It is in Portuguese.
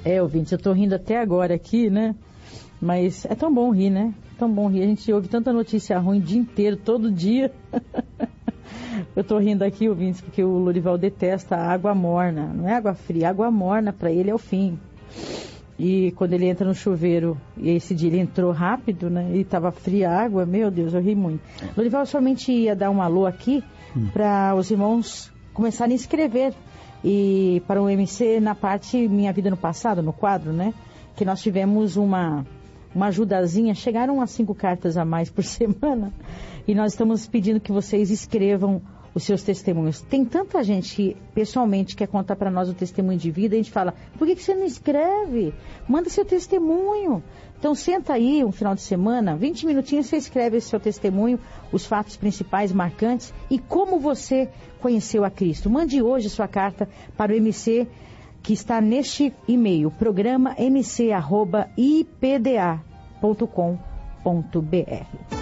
Ouvinte, eu tô rindo até agora aqui, né? Mas é tão bom rir, né? Tão bom rir. A gente ouve tanta notícia ruim o dia inteiro, todo dia. Eu tô rindo aqui, ouvintes, porque o Lorival detesta a água morna. Não é água fria, água morna pra ele é o fim. E quando ele entra no chuveiro, e esse dia ele entrou rápido, né? E tava fria a água, meu Deus, eu ri muito. Lorival, eu somente ia dar um alô aqui para os irmãos começarem a escrever. E para o MC na parte Minha Vida no Passado, no quadro, né? Que nós tivemos uma ajudazinha, chegaram a 5 cartas a mais por semana. E nós estamos pedindo que vocês escrevam os seus testemunhos. Tem tanta gente que pessoalmente quer contar para nós o testemunho de vida, a gente fala, por que você não escreve? Manda seu testemunho. Então senta aí um final de semana, 20 minutinhos você escreve esse seu testemunho, os fatos principais marcantes e como você conheceu a Cristo. Mande hoje sua carta para o MC que está neste e-mail, programa mc@ipda.com.br.